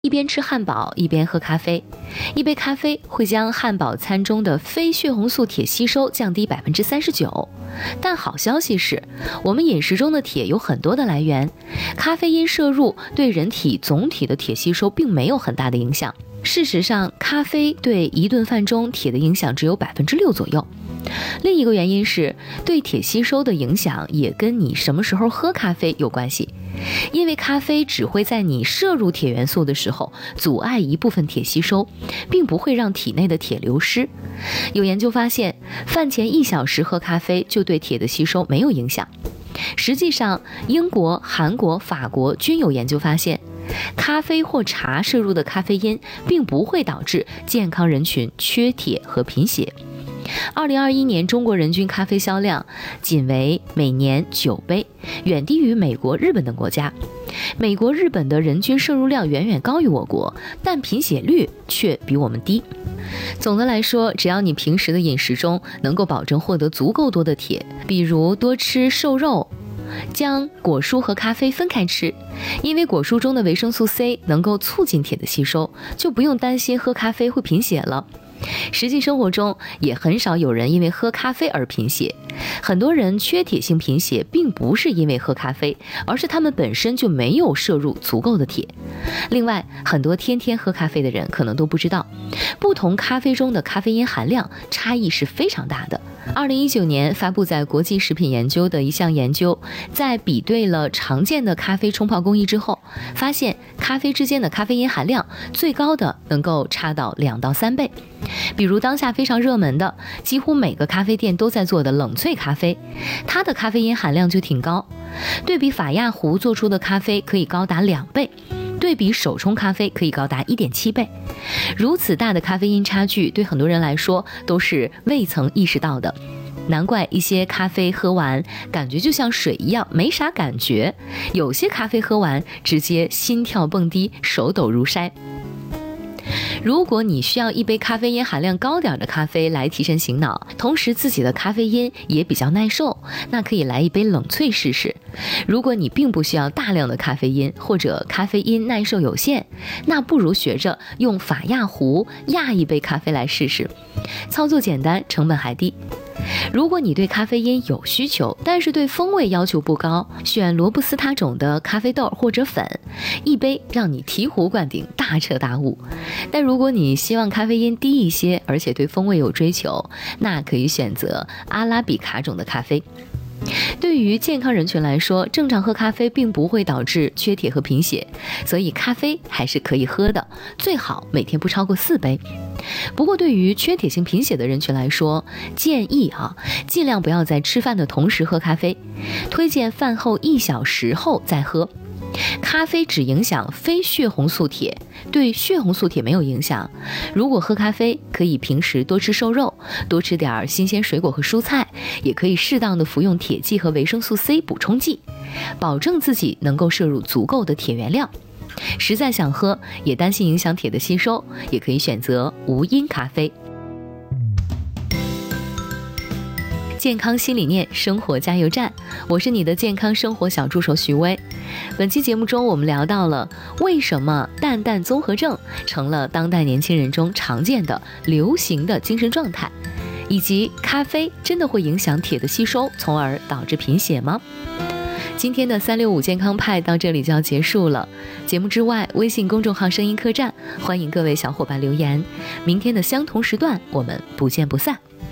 一边吃汉堡一边喝咖啡，一杯咖啡会将汉堡餐中的非血红素铁吸收降低39%。但好消息是，我们饮食中的铁有很多的来源，咖啡因摄入对人体总体的铁吸收并没有很大的影响。事实上，咖啡对一顿饭中铁的影响只有6%左右。另一个原因是，对铁吸收的影响也跟你什么时候喝咖啡有关系。因为咖啡只会在你摄入铁元素的时候阻碍一部分铁吸收，并不会让体内的铁流失。有研究发现，饭前1小时喝咖啡就对铁的吸收没有影响。实际上，英国、韩国、法国均有研究发现，咖啡或茶摄入的咖啡因并不会导致健康人群缺铁和贫血。2021年中国人均咖啡销量仅为每年9杯，远低于美国、日本等国家。美国、日本的人均摄入量远远高于我国，但贫血率却比我们低。总的来说，只要你平时的饮食中能够保证获得足够多的铁，比如多吃瘦肉，将果蔬和咖啡分开吃，因为果蔬中的维生素 C 能够促进铁的吸收，就不用担心喝咖啡会贫血了。实际生活中也很少有人因为喝咖啡而贫血，很多人缺铁性贫血并不是因为喝咖啡，而是他们本身就没有摄入足够的铁。另外，很多天天喝咖啡的人可能都不知道，不同咖啡中的咖啡因含量差异是非常大的。2019年发布在国际食品研究的一项研究，在比对了常见的咖啡冲泡工艺之后，发现咖啡之间的咖啡因含量最高的能够差到2到3倍。比如当下非常热门的，几乎每个咖啡店都在做的冷萃咖啡，它的咖啡因含量就挺高，对比法亚壶做出的咖啡可以高达2倍，对比手冲咖啡可以高达1.7倍。如此大的咖啡因差距，对很多人来说都是未曾意识到的。难怪一些咖啡喝完感觉就像水一样没啥感觉，有些咖啡喝完直接心跳蹦迪，手抖如筛。如果你需要一杯咖啡因含量高点的咖啡来提神醒脑，同时自己的咖啡因也比较耐受，那可以来一杯冷萃试试。如果你并不需要大量的咖啡因，或者咖啡因耐受有限，那不如学着用法亚壶压一杯咖啡来试试，操作简单，成本还低。如果你对咖啡因有需求，但是对风味要求不高，选罗布斯塔种的咖啡豆或者粉，一杯让你醍醐灌顶，大彻大悟。但如果你希望咖啡因低一些，而且对风味有追求，那可以选择阿拉比卡种的咖啡。对于健康人群来说，正常喝咖啡并不会导致缺铁和贫血，所以咖啡还是可以喝的，最好每天不超过4杯。不过对于缺铁性贫血的人群来说，建议尽量不要在吃饭的同时喝咖啡，推荐饭后1小时后再喝。咖啡只影响非血红素铁，对血红素铁没有影响。如果喝咖啡，可以平时多吃瘦肉，多吃点新鲜水果和蔬菜，也可以适当的服用铁剂和维生素 C 补充剂，保证自己能够摄入足够的铁原料。实在想喝，也担心影响铁的吸收，也可以选择无因咖啡。健康新理念，生活加油站，我是你的健康生活小助手徐薇。本期节目中，我们聊到了为什么蛋蛋综合症成了当代年轻人中常见的流行的精神状态，以及咖啡真的会影响铁的吸收，从而导致贫血吗？今天的365健康派到这里就要结束了。节目之外，微信公众号声音客栈，欢迎各位小伙伴留言。明天的相同时段，我们不见不散。